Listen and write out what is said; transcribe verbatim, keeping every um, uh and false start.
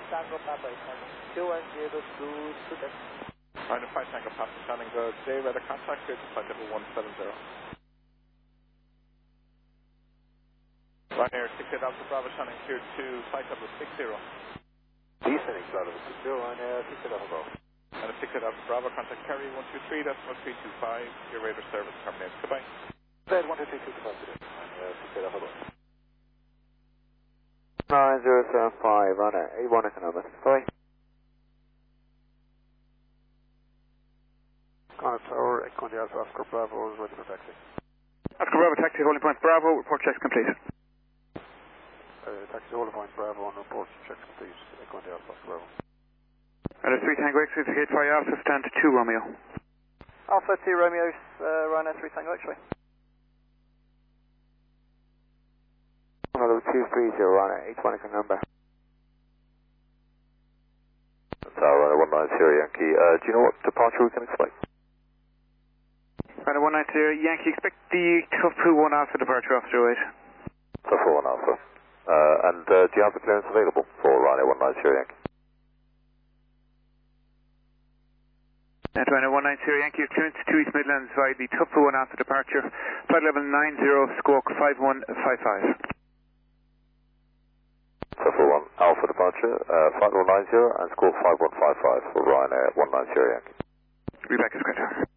Tango Papa Istanbul. two one zero two two taxi. Ryanair five Tango Papa standing good. J radar contact good to flight level one seven zero. Ryanair six eight Alpha Bravo standing cleared to flight level six zero. Descending flight level six zero, Ryanair six eight Alpha Bravo. And a six eight Alpha Bravo contact carry one two three, decimal three two five. Your radar service terminates. Goodbye. Bed one two three two five today. Ryanair six eight Alpha Bravo. nine zero seven five, Ryanair eight one economic. Sorry. Connor Tower, Echo India Alpha, Oscar Bravo is ready for taxi. Oscar Bravo, taxi holding point Bravo, report checks complete. Uh, taxi holding point Bravo and report checks complete. Echo India Alpha, Oscar Bravo. Ryanair three Tango X-ray, eight five Alpha, stand to two Romeo. Alpha two Romeo, uh, Ryanair three Tango X-ray. Level two three zero, Ryanair eight one economic number. Tower, Ryanair one nine zero Yankee. Uh, do you know what departure we can expect? Ryanair one nine zero Yankee, expect the Tufu one Alpha departure off zero eight. Tufu one Alpha. Uh, and uh, do you have the clearance available for Ryanair one nine zero Yankee? At Ryanair one nine zero Yankee, clearance to East Midlands via the Tufu one Alpha departure, flight level nine zero, squawk five one five five. Tufu one Alpha departure, uh, flight level nine zero and squawk five one five five for Ryanair one nine zero Yankee. Rebecca Square Tower.